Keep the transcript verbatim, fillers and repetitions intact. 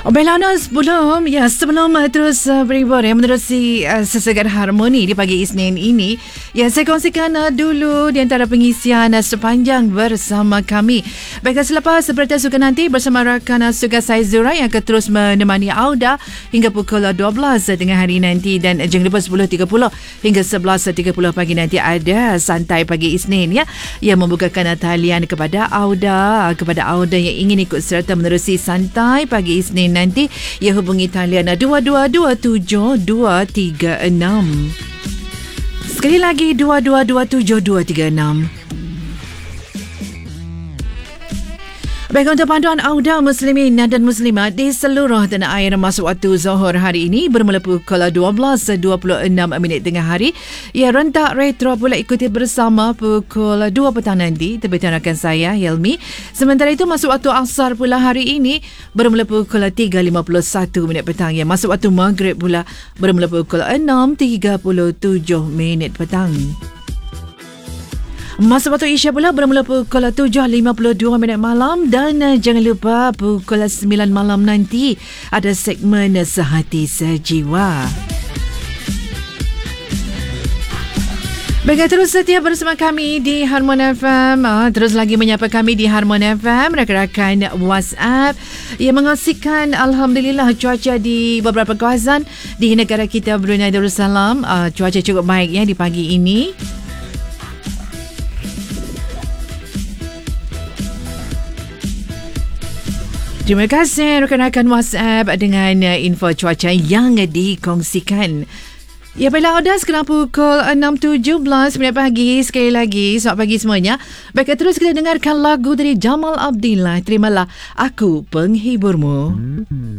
Baiklah, sebelum ya sebelum uh, terus uh, beribadah ya, menerusi uh, sesegar harmoni di pagi Isnin ini, ya saya kongsikan uh, dulu di antara pengisian uh, sepanjang bersama kami. Baiklah, selepas seperti suka nanti bersama rakan uh, suka saya Zura yang akan terus menemani Auda hingga pukul dua belas tengah hari nanti, dan uh, jangan lupa sepuluh tiga puluh hingga sebelas tiga puluh pagi nanti ada Santai Pagi Isnin ya, yang membukakan uh, talian kepada Auda uh, kepada Auda yang ingin ikut serta menerusi Santai Pagi Isnin nanti, ia hubungi talian dua dua dua tujuh dua tiga enam. Sekali lagi dua dua dua tujuh dua tiga enam. Baik, untuk panduan Auda Muslimin dan Muslimat di seluruh tanah air masuk waktu Zuhur hari ini bermula pukul dua belas dua puluh enam minit tengah hari. Ya, rentak retro pula ikuti bersama pukul dua petang nanti terbitan rakan saya Helmi. Sementara itu masuk waktu Asar pula hari ini bermula pukul tiga lima puluh satu minit petang. Ya, masuk waktu Maghrib pula bermula pukul enam tiga puluh tujuh minit petang. Masa waktu Isya pula bermula pukul tujuh lima puluh dua minit malam, dan uh, jangan lupa pukul sembilan malam nanti ada segmen Sehati Sejiwa. Baiklah, terus setia bersama kami di Harmon F M. Ah, terus lagi menyapa kami di Harmon F M, rakan-rakan WhatsApp yang mengaksikan Alhamdulillah cuaca di beberapa kawasan di negara kita Brunei Darussalam. Ah, cuaca cukup baik ya di pagi ini. Terima kasih rakan-rakan WhatsApp dengan info cuaca yang dikongsikan. Ya, baiklah, Auda sekarang pukul enam tujuh belas minit pagi. Sekali lagi, selamat pagi semuanya. Baik, terus kita dengarkan lagu dari Jamal Abdillah. Terimalah Aku Penghiburmu. Hmm.